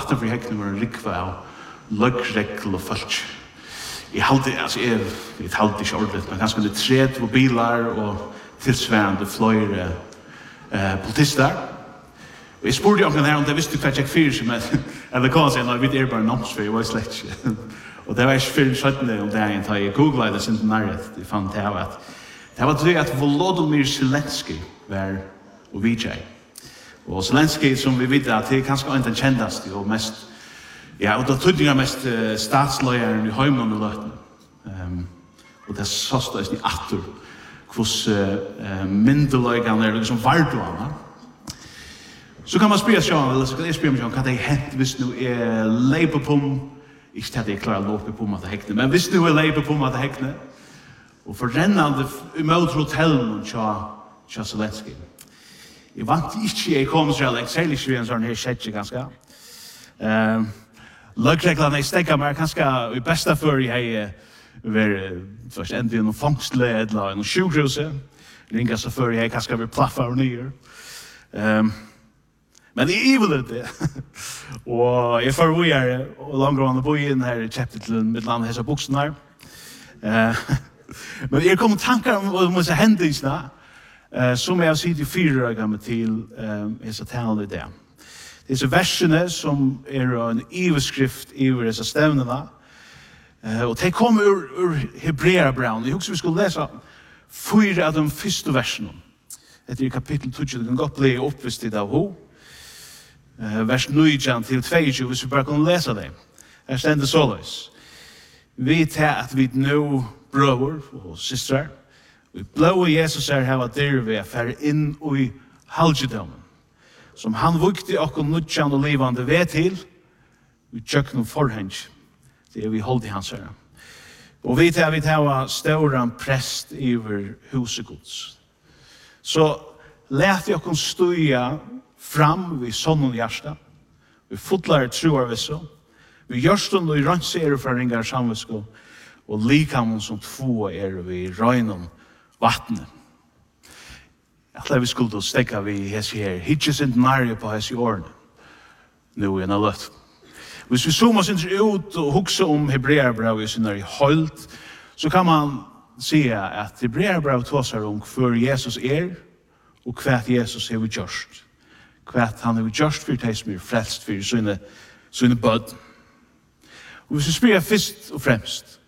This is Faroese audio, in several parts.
after for hekne var rikva av løggregl og folk. Jeg halte ikke ordentligt, men ganske litt 30 bilar og tilsvarende flere politister. Og jeg spurte jo her om det visste hva jeg fyrir seg, men eller kan si, nei, vi bare namnsfyr, jeg var slett ikke. Og det var ikke fyrir 17 om dagen, da jeg googlet det sin nærhet, jeg fant det av at det var det at Volodymyr Zelensky var og VJ. Og Zelensky, som vi vet at det er kanskje en den kjendeste og mest, ja, og da tydde jeg mest statsløyeren i Høymland og Løten. Og det sås det i atter, hvordan myndeløygene liksom vardoene. Så kan man spyrre seg, eller så kan jeg spyrre meg hva det er hent hvis nu er leipa på, ikke at jeg klarer å låpe på at det hekne, men hvis nu er leipa på at det hekne, og for rennende imot hotellen tja Zelensky. Jeg vant ikke, jeg kom så jeg særlig ikke ved en sånn her skjedje ganske. Løgreglene jeg stekket meg ganske i beste før jeg var endelig noen fangstle eller noen sjukhuset. Ringet så før jeg ganske var plaffa og nyer. Men jeg ivel det. Og jeg får vi her, og langgrående på inn her i chaptitlen mitt land hese buksen her. Men jeg kom tankar om disse hendingsene, som jeg har sitt i 4 år gammel til hese talen i det. Disse versene som er en iveskrift i disse stevnene, og de kom ur Hebreabraun. Jeg husker vi skulle lese 4 av de første versene. Etter i kapittel 2, det kan godt bli oppvistet av ho. Vers 9 til 22, hvis vi bare kunne lese det. Her stender såleis. Vi tar at vi nå brøver og systrar, vi blå Jesus her hava dyr ved å fære inn i halvdjedommen, som han vukte okkur nudjan og livande ved til, vi tjøkken forheng, det vi holdt i hans herre. Og vi tar stauran prest iver husegods. Så let vi okkur stuja fram vi sonn og hjärsta, vi fotlar troar visso, vi gjørstund og rønser fra ringar samvisko, og likamon som två vi røynon vattnet. Jeg tror vi skulle stekka vi hessi her, hitjes inte nærje på hessi årene, nu i en løtt. Hvis vi zoomar oss ut og hugsa om Hebreabrav i sinne i høylt, så kan man se at Hebreabrav tåsar om hver Jesus og hva Jesus har gjørst. Hva han har gjørst for de som er frelst for sine bød. Og hvis vi spyrir først og fremst,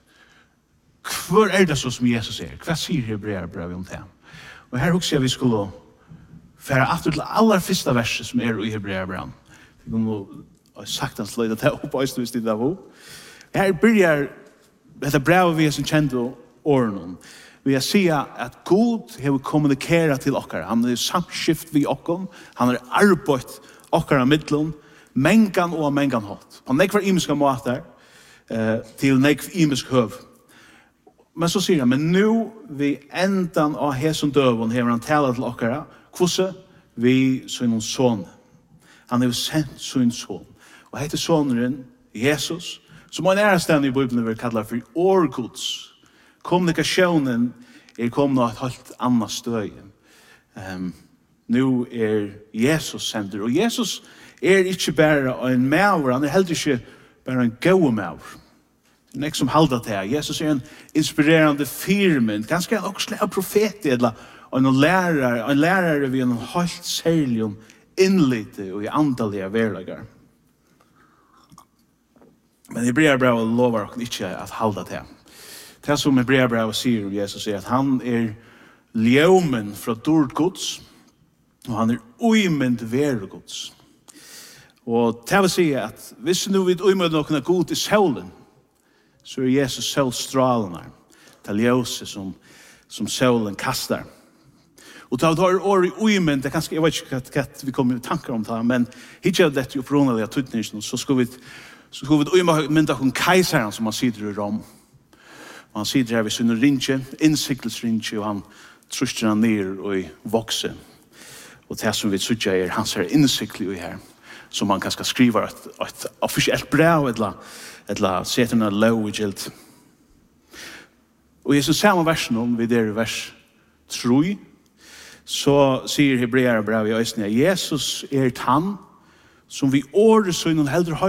hva det så som Jesus Hva sier Hebreabrav om det? Og her husker jeg vi skulle fære aftur til aller første verset som i Hebreabrav. Vi kunne sagt hans løyde til opp og hvis det var. Her begynner dette brevet vi som kjente årene. Vi har sier at Gud har kommunikeret til okkar. Han har samskift vi okkar. Han har arbeidt okkar av middelen, mengan og mengan hatt. På nekvar imiska måter til nekvar imisk høv. Men så sier han, men nu vi endan av hesen døven har han talat til okkara, hvordan vi sin son. Han har sendt sin son. Og heter soneren Jesus, som en ærestande i Bibelen vil kalla for årgods. Kommunikasjonen kommet av et helt annet støy. Nu Jesus sender, og Jesus ikke bare en maver, han heller ikke bare en gode maver. Det er som halda til. Jesus en inspirerende firmen, ganske også en profet, eller en lærere ved en helt særlig innlite og i andalige verdager. Men Hebreabrav lovar oss ikke at halda til. Det som Hebreabrav sier om Jesus at han ljømen fra dård Guds, og han uimend vere Guds. Og det vil si at hvis nu vi uimend noen god i solen, så Jesus solstrålene, det ljøse som solen kastar. Og da har året uimend, det kanskje, jeg vet ikke hva vi kommer i tankar om det, men hittil er dette jo forunnelige tøytningen, så skulle vi uimend noen keiseren som han sitter i Rom. Og han sitter her ved sin rinje, innsiktelsrinje, og han truster han ned og i vokse. Og det som vi sutja hans her innsiktlig her, som man kanskje skriver et offisielt brev, eller setter en lov i gjeldt. Og i samme versen, om vi der i vers 3, så sier Hebreabrav i Øysene, Jesus han, som vi året så innan heldre